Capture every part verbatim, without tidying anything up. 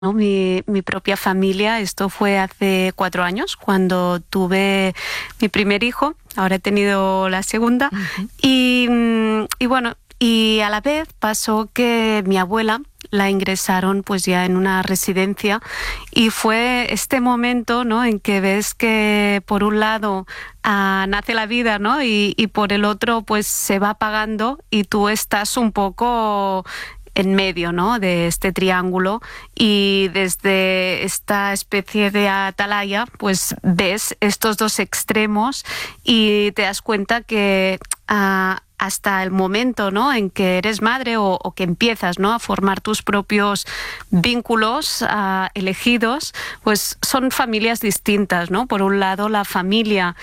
¿no? Mi, mi propia familia. Esto fue hace cuatro años, cuando tuve mi primer hijo. Ahora he tenido la segunda. Uh-huh. y, y bueno, y a la vez pasó que mi abuela la ingresaron pues ya en una residencia, y fue este momento, ¿no?, en que ves que por un lado ah, nace la vida, ¿no?, y, y por el otro pues se va apagando, y tú estás un poco en medio, ¿no?, de este triángulo, y desde esta especie de atalaya pues ves estos dos extremos y te das cuenta que uh, hasta el momento, ¿no?, en que eres madre o, o que empiezas, ¿no?, a formar tus propios vínculos uh, elegidos, pues son familias distintas, ¿no? Por un lado, la familia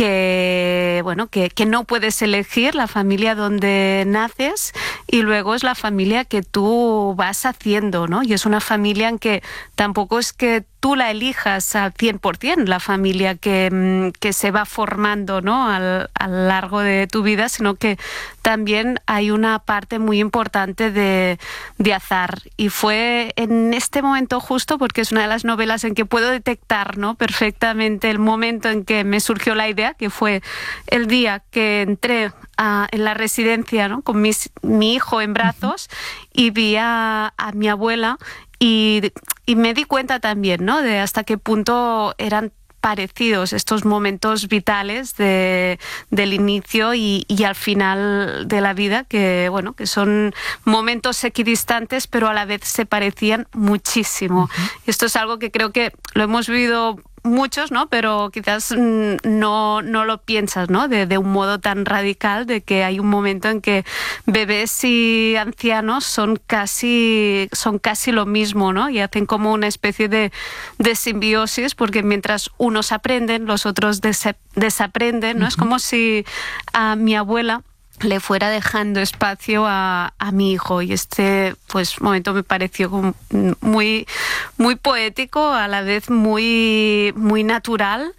que, bueno, que, que no puedes elegir, la familia donde naces, y luego es la familia que tú vas haciendo, ¿no? Y es una familia en que tampoco es que tú la elijas al cien por ciento, la familia que, que se va formando, ¿no?, al, a lo largo de tu vida, sino que también hay una parte muy importante de, de azar. Y fue en este momento justo, porque es una de las novelas en que puedo detectar, ¿no?, perfectamente el momento en que me surgió la idea, que fue el día que entré a, en la residencia, ¿no?, con mis, mi hijo en brazos, y vi a, a mi abuela. Y, y me di cuenta también, ¿no?, de hasta qué punto eran parecidos estos momentos vitales de, del inicio y, y al final de la vida, que bueno, que son momentos equidistantes, pero a la vez se parecían muchísimo. Uh-huh. Esto es algo que creo que lo hemos vivido muchos, ¿no?, pero quizás no, no lo piensas, ¿no?, de, de un modo tan radical, de que hay un momento en que bebés y ancianos son casi, son casi lo mismo, ¿no?, y hacen como una especie de, de simbiosis, porque mientras unos aprenden, los otros des- desaprenden, ¿no? Uh-huh. Es como si a mi abuela le fuera dejando espacio a, a mi hijo, y este pues momento me pareció como muy, muy poético, a la vez muy, muy natural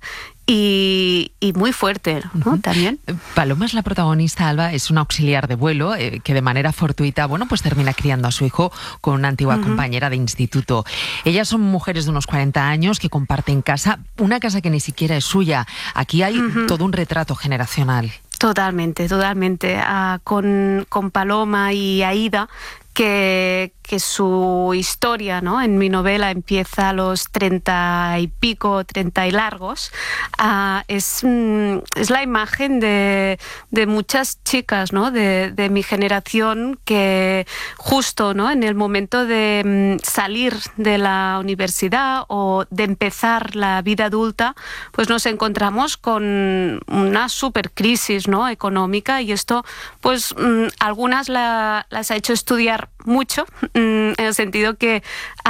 y, y muy fuerte, ¿no? Uh-huh. También. Paloma es la protagonista, Alba, es una auxiliar de vuelo eh, que de manera fortuita, bueno, pues termina criando a su hijo con una antigua uh-huh. compañera de instituto. Ellas son mujeres de unos cuarenta años que comparten casa, una casa que ni siquiera es suya. Aquí hay uh-huh. todo un retrato generacional. Totalmente, totalmente. Uh, con, con Paloma y Aida, que, que su historia, ¿no?, en mi novela empieza a los treinta y pico, treinta y largos, uh, es, es la imagen de, de muchas chicas, ¿no?, de, de mi generación, que justo, ¿no?, en el momento de um, salir de la universidad o de empezar la vida adulta, pues nos encontramos con una supercrisis, ¿no?, económica, y esto pues um, algunas la, las ha hecho estudiar mucho, en el sentido que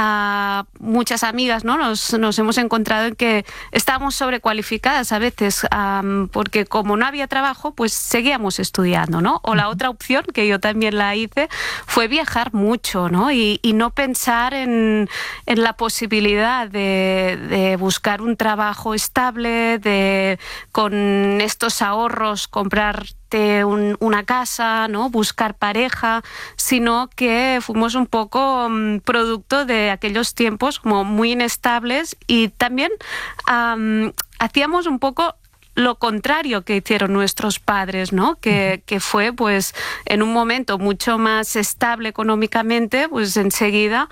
a uh, muchas amigas, ¿no?, nos, nos hemos encontrado en que estábamos sobrecualificadas a veces, um, porque como no había trabajo, pues seguíamos estudiando, ¿no? O la otra opción, que yo también la hice, fue viajar mucho, ¿no? Y, y no pensar en, en la posibilidad de, de buscar un trabajo estable, de con estos ahorros comprar Un, una casa, ¿no?, buscar pareja, sino que fuimos un poco um, producto de aquellos tiempos como muy inestables, y también um, hacíamos un poco lo contrario que hicieron nuestros padres, ¿no?, que, que fue pues en un momento mucho más estable económicamente, pues enseguida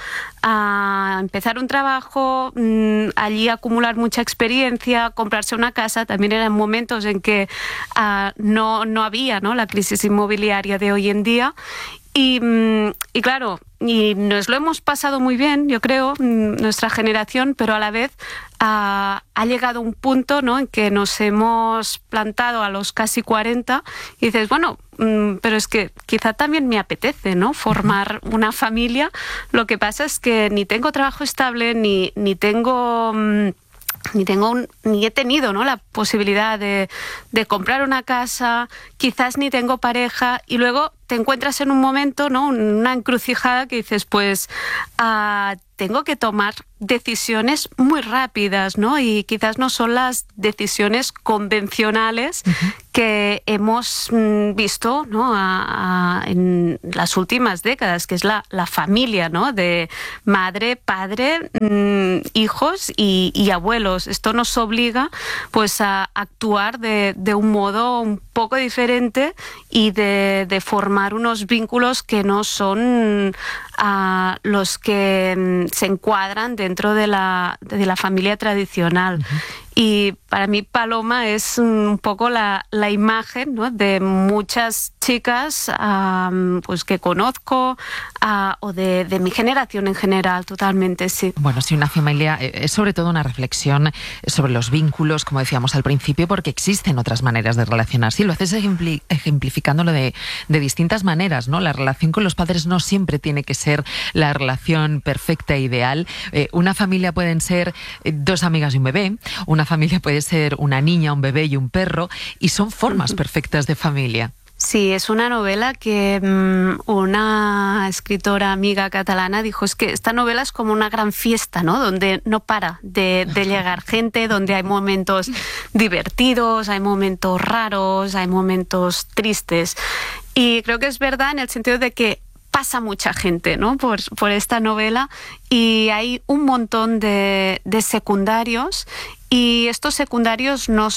a empezar un trabajo, mmm, allí acumular mucha experiencia, comprarse una casa. También eran momentos en que uh, no, no había, ¿no?, la crisis inmobiliaria de hoy en día. Y, y claro, y nos lo hemos pasado muy bien, yo creo, nuestra generación, pero a la vez uh, ha llegado un punto, ¿no?, en que nos hemos plantado a los casi cuarenta y dices, bueno, um, pero es que quizá también me apetece, ¿no?, formar una familia. Lo que pasa es que ni tengo trabajo estable, ni, ni tengo... Um, Ni tengo un, ni he tenido, ¿no?, la posibilidad de, de comprar una casa, quizás ni tengo pareja, y luego te encuentras en un momento, ¿no? Una encrucijada que dices, pues uh, tengo que tomar decisiones muy rápidas, ¿no? Y quizás no son las decisiones convencionales uh-huh. que hemos mm, visto, ¿no? a, a, en las últimas décadas, que es la, la familia, ¿no? De madre, padre, mm, hijos y, y abuelos. Esto nos obliga pues a actuar de, de un modo un poco diferente y de, de formar unos vínculos que no son uh, los que mm, se encuadran dentro de la, de la familia tradicional. Uh-huh. Y para mí Paloma es un poco la, la imagen, ¿no? de muchas chicas um, pues que conozco uh, o de, de mi generación en general, totalmente, sí. Bueno, sí, una familia es sobre todo una reflexión sobre los vínculos, como decíamos al principio, porque existen otras maneras de relacionarse. Y lo haces ejempli- ejemplificándolo de, de distintas maneras, ¿no? La relación con los padres no siempre tiene que ser la relación perfecta e ideal. Eh, una familia pueden ser eh, dos amigas y un bebé, una familia puede ser una niña, un bebé y un perro, y son formas perfectas de familia. Sí, es una novela que um, una escritora amiga catalana dijo, es que esta novela es como una gran fiesta, ¿no? Donde no para de, de llegar gente, donde hay momentos divertidos, hay momentos raros, hay momentos tristes. Y creo que es verdad en el sentido de que pasa mucha gente, ¿no? por, por esta novela y hay un montón de, de secundarios y estos secundarios no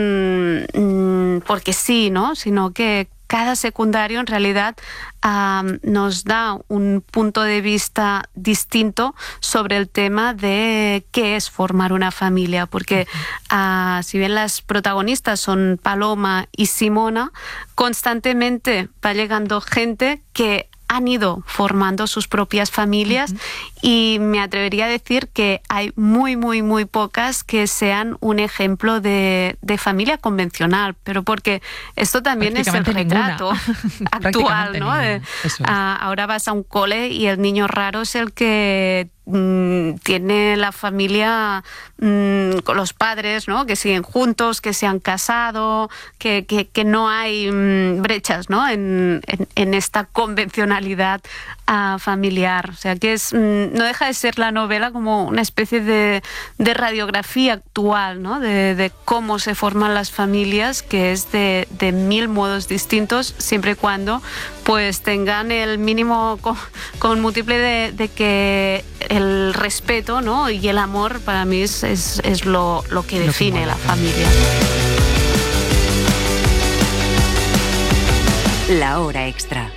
son mmm, porque sí, ¿no? Sino que cada secundario en realidad um, nos da un punto de vista distinto sobre el tema de qué es formar una familia, porque uh, si bien las protagonistas son Paloma y Simona, constantemente va llegando gente que han ido formando sus propias familias uh-huh. y me atrevería a decir que hay muy, muy, muy pocas que sean un ejemplo de, de familia convencional, pero porque esto también es el retrato actual, ¿no? De, uh, ahora vas a un cole y el niño raro es el que mmm, tiene la familia mmm, con los padres, ¿no? Que siguen juntos, que se han casado, que, que, que no hay mmm, brechas, ¿no? En, en, en esta convencionalidad uh, familiar. O sea, que es mmm, no deja de ser la novela como una especie de, de radiografía actual, ¿no? De, de cómo se forman las familias, que es de, de mil modos distintos, siempre y cuando pues tengan el mínimo con, con múltiple de, de que el respeto, ¿no? Y el amor para mí es, es, es lo, lo que define la familia. La hora extra.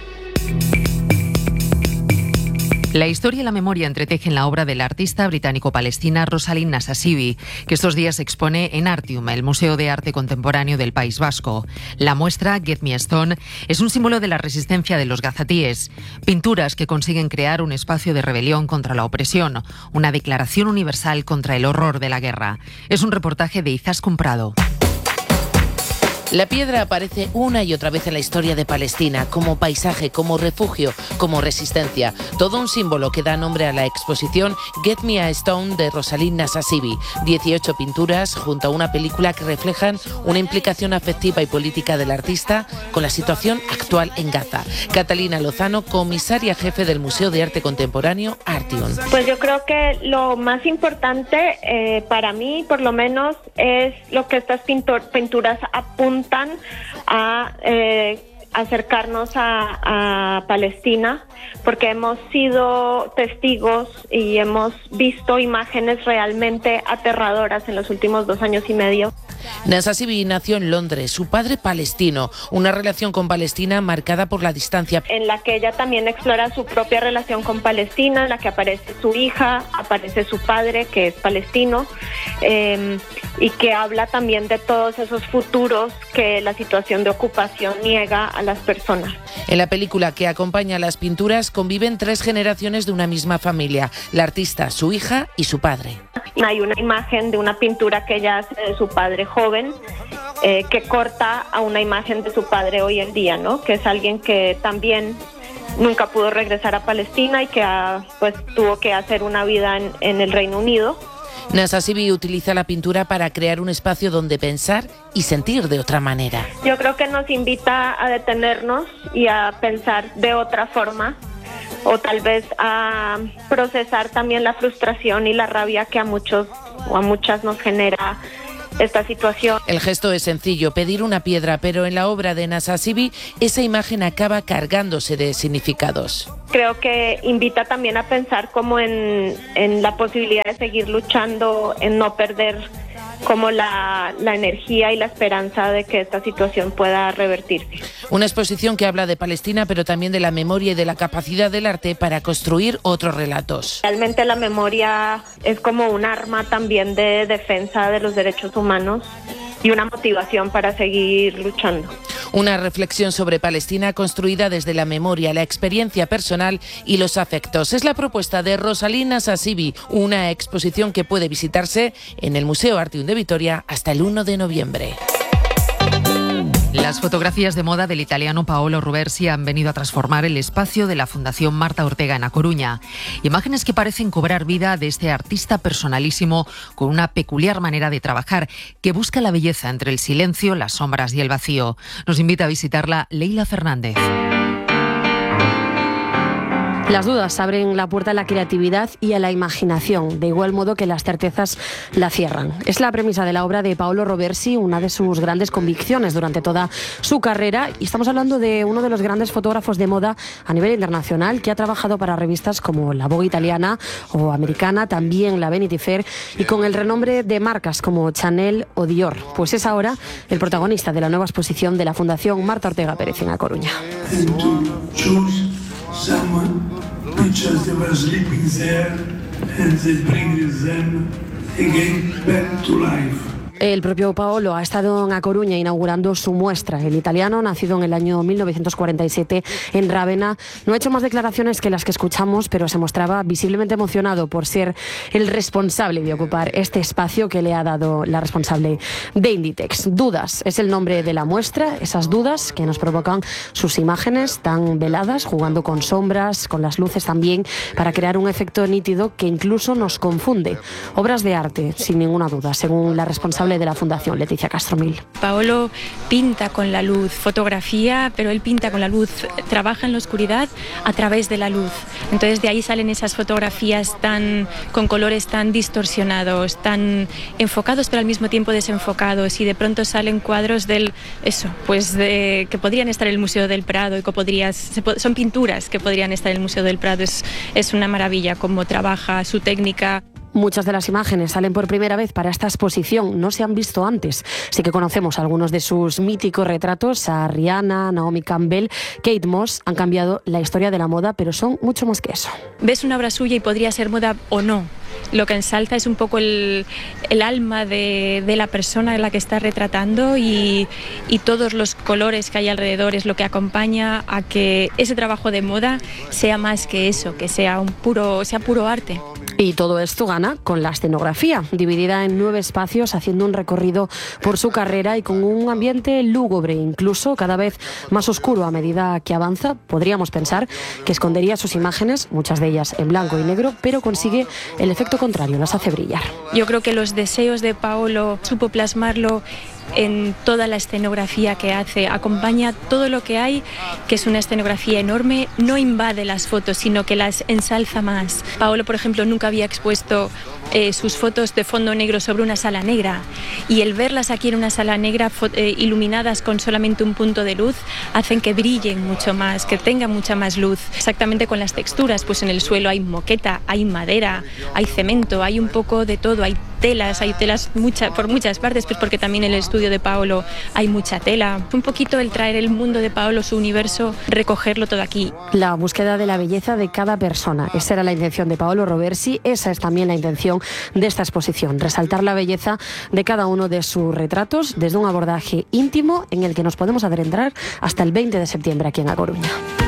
La historia y la memoria entretejen la obra de la artista británico-palestina Rosalind Nassasibi, que estos días se expone en Artium, el Museo de Arte Contemporáneo del País Vasco. La muestra Get Me a Stone es un símbolo de la resistencia de los gazatíes, pinturas que consiguen crear un espacio de rebelión contra la opresión, una declaración universal contra el horror de la guerra. Es un reportaje de Izaskun Prado. La piedra aparece una y otra vez en la historia de Palestina, como paisaje, como refugio, como resistencia. Todo un símbolo que da nombre a la exposición Get Me a Stone de Rosalind Nassasibi. dieciocho pinturas junto a una película que reflejan una implicación afectiva y política del artista con la situación actual en Gaza. Catalina Lozano, comisaria jefe del Museo de Arte Contemporáneo Artium. Pues yo creo que lo más importante eh, para mí, por lo menos, es lo que estas pintor- pinturas apuntan a eh, acercarnos a, a Palestina, porque hemos sido testigos y hemos visto imágenes realmente aterradoras en los últimos dos años y medio. Nassasibi nació en Londres, su padre palestino, una relación con Palestina marcada por la distancia. En la que ella también explora su propia relación con Palestina, en la que aparece su hija, aparece su padre, que es palestino, eh, y que habla también de todos esos futuros que la situación de ocupación niega a las personas. En la película que acompaña a las pinturas conviven tres generaciones de una misma familia, la artista, su hija y su padre. Hay una imagen de una pintura que ella hace de su padre joven, eh, que corta a una imagen de su padre hoy en día, ¿no? Que es alguien que también nunca pudo regresar a Palestina y que ha, pues tuvo que hacer una vida en, en el Reino Unido. Nasa Sibi utiliza la pintura para crear un espacio donde pensar y sentir de otra manera. Yo creo que nos invita a detenernos y a pensar de otra forma, o tal vez a procesar también la frustración y la rabia que a muchos o a muchas nos genera esta situación. El gesto es sencillo, pedir una piedra, pero en la obra de Nasa Sibi esa imagen acaba cargándose de significados. Creo que invita también a pensar como en, en la posibilidad de seguir luchando, en no perder como la, la energía y la esperanza de que esta situación pueda revertirse. Una exposición que habla de Palestina, pero también de la memoria y de la capacidad del arte para construir otros relatos. Realmente la memoria es como un arma también de defensa de los derechos humanos y una motivación para seguir luchando. Una reflexión sobre Palestina construida desde la memoria, la experiencia personal y los afectos. Es la propuesta de Rosalí Nasa Sibi, una exposición que puede visitarse en el Museo Artium de Vitoria hasta el uno de noviembre. Las fotografías de moda del italiano Paolo Roversi han venido a transformar el espacio de la Fundación Marta Ortega en A Coruña. Imágenes que parecen cobrar vida de este artista personalísimo con una peculiar manera de trabajar que busca la belleza entre el silencio, las sombras y el vacío. Nos invita a visitarla Leila Fernández. Las dudas abren la puerta a la creatividad y a la imaginación, de igual modo que las certezas la cierran. Es la premisa de la obra de Paolo Roversi, una de sus grandes convicciones durante toda su carrera. Y estamos hablando de uno de los grandes fotógrafos de moda a nivel internacional, que ha trabajado para revistas como la Vogue italiana o americana, también la Vanity Fair, y con el renombre de marcas como Chanel o Dior. Pues es ahora el protagonista de la nueva exposición de la Fundación Marta Ortega Pérez en A Coruña. Someone, pictures they were sleeping there, and they bring them again back to life. El propio Paolo ha estado en A Coruña inaugurando su muestra. El italiano, nacido en el año mil novecientos cuarenta y siete en Rávena, no ha hecho más declaraciones que las que escuchamos, pero se mostraba visiblemente emocionado por ser el responsable de ocupar este espacio que le ha dado la responsable de Inditex. Dudas es el nombre de la muestra, esas dudas que nos provocan sus imágenes tan veladas, jugando con sombras, con las luces también, para crear un efecto nítido que incluso nos confunde. Obras de arte, sin ninguna duda, según la responsable de la Fundación, Leticia Castromil. Paolo pinta con la luz, fotografía, pero él pinta con la luz, trabaja en la oscuridad a través de la luz. Entonces de ahí salen esas fotografías tan con colores tan distorsionados, tan enfocados pero al mismo tiempo desenfocados, y de pronto salen cuadros del eso, pues de, que podrían estar en el Museo del Prado y que podrías, son pinturas que podrían estar en el Museo del Prado. Es, es una maravilla cómo trabaja, su técnica. Muchas de las imágenes salen por primera vez para esta exposición, no se han visto antes. Sí que conocemos algunos de sus míticos retratos, a Rihanna, Naomi Campbell, Kate Moss. Han cambiado la historia de la moda, pero son mucho más que eso. Ves una obra suya y podría ser moda o no. Lo que ensalza es un poco el, el alma de, de la persona a la que está retratando, y, y todos los colores que hay alrededor es lo que acompaña a que ese trabajo de moda sea más que eso, que sea un puro, sea puro arte. Y todo esto gana con la escenografía, dividida en nueve espacios, haciendo un recorrido por su carrera y con un ambiente lúgubre, incluso cada vez más oscuro a medida que avanza. Podríamos pensar que escondería sus imágenes, muchas de ellas en blanco y negro, pero consigue el efecto contrario, las hace brillar. Yo creo que los deseos de Paolo supo plasmarlo en toda la escenografía que hace, acompaña todo lo que hay, que es una escenografía enorme, no invade las fotos, sino que las ensalza más. Paolo, por ejemplo, nunca había expuesto eh, sus fotos de fondo negro sobre una sala negra, y el verlas aquí en una sala negra eh, iluminadas con solamente un punto de luz hacen que brillen mucho más, que tengan mucha más luz. Exactamente con las texturas, pues en el suelo hay moqueta, hay madera, hay cemento, hay un poco de todo, hay telas, hay telas mucha, por muchas partes, pues porque también en el estudio de Paolo hay mucha tela. Un poquito el traer el mundo de Paolo, su universo, recogerlo todo aquí. La búsqueda de la belleza de cada persona, esa era la intención de Paolo Roversi, esa es también la intención de esta exposición, resaltar la belleza de cada uno de sus retratos desde un abordaje íntimo en el que nos podemos adentrar hasta el veinte de septiembre aquí en A Coruña.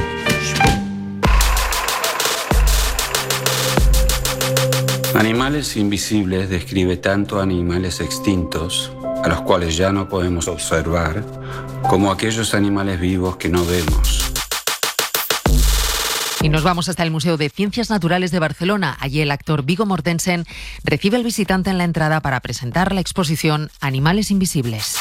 Animales invisibles describe tanto animales extintos, a los cuales ya no podemos observar, como aquellos animales vivos que no vemos. Y nos vamos hasta el Museo de Ciencias Naturales de Barcelona. Allí el actor Viggo Mortensen recibe al visitante en la entrada para presentar la exposición Animales Invisibles.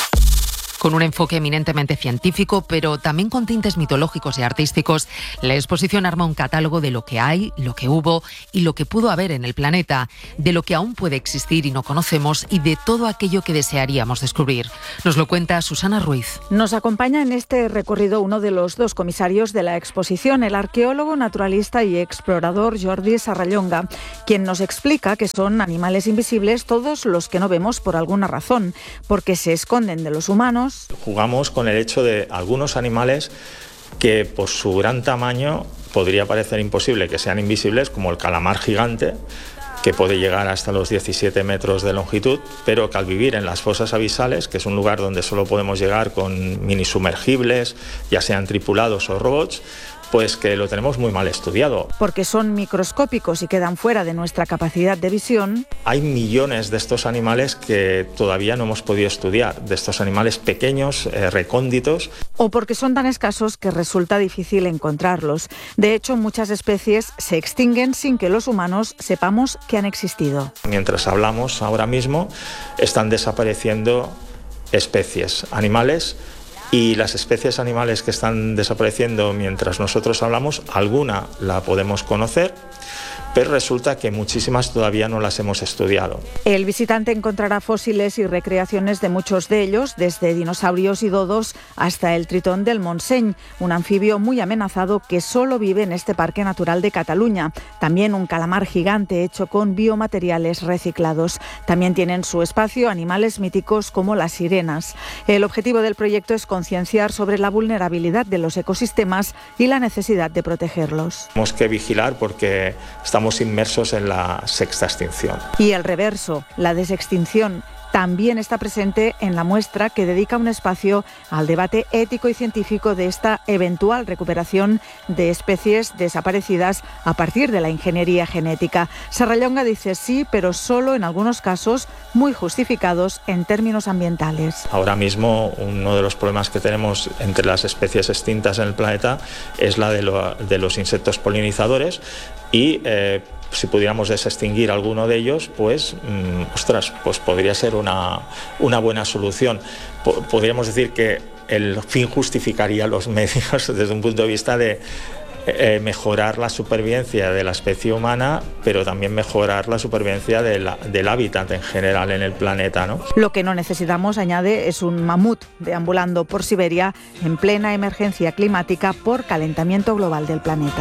Con un enfoque eminentemente científico, pero también con tintes mitológicos y artísticos, la exposición arma un catálogo de lo que hay, lo que hubo y lo que pudo haber en el planeta, de lo que aún puede existir y no conocemos y de todo aquello que desearíamos descubrir. Nos lo cuenta Susana Ruiz. Nos acompaña en este recorrido uno de los dos comisarios de la exposición, el arqueólogo, naturalista y explorador Jordi Serrallonga, quien nos explica que son animales invisibles todos los que no vemos por alguna razón, porque se esconden de los humanos. Jugamos con el hecho de algunos animales que por su gran tamaño podría parecer imposible que sean invisibles, como el calamar gigante, que puede llegar hasta los diecisiete metros de longitud, pero que al vivir en las fosas abisales, que es un lugar donde solo podemos llegar con mini sumergibles, ya sean tripulados o robots, pues que lo tenemos muy mal estudiado. Porque son microscópicos y quedan fuera de nuestra capacidad de visión. Hay millones de estos animales que todavía no hemos podido estudiar, de estos animales pequeños, eh, recónditos. O porque son tan escasos que resulta difícil encontrarlos. De hecho, muchas especies se extinguen sin que los humanos sepamos que han existido. Mientras hablamos ahora mismo, están desapareciendo especies, animales. Y las especies animales que están desapareciendo mientras nosotros hablamos, alguna la podemos conocer, pero resulta que muchísimas todavía no las hemos estudiado. El visitante encontrará fósiles y recreaciones de muchos de ellos, desde dinosaurios y dodos hasta el tritón del Montseny, un anfibio muy amenazado que solo vive en este Parque Natural de Cataluña. También un calamar gigante hecho con biomateriales reciclados. También tienen su espacio animales míticos como las sirenas. El objetivo del proyecto es concienciar sobre la vulnerabilidad de los ecosistemas y la necesidad de protegerlos. Tenemos que vigilar porque estamos Estamos inmersos en la sexta extinción. Y el reverso, la desextinción, también está presente en la muestra que dedica un espacio al debate ético y científico de esta eventual recuperación de especies desaparecidas a partir de la ingeniería genética. Serrallonga dice sí, pero solo en algunos casos muy justificados en términos ambientales. Ahora mismo uno de los problemas que tenemos entre las especies extintas en el planeta es la de, lo, de los insectos polinizadores y eh, si pudiéramos desextinguir alguno de ellos, pues, mmm, ostras, pues podría ser una, una buena solución. P- podríamos decir que el fin justificaría los medios desde un punto de vista de eh, mejorar la supervivencia de la especie humana, pero también mejorar la supervivencia de la, del hábitat en general en el planeta, ¿no? Lo que no necesitamos, añade, es un mamut deambulando por Siberia en plena emergencia climática por calentamiento global del planeta.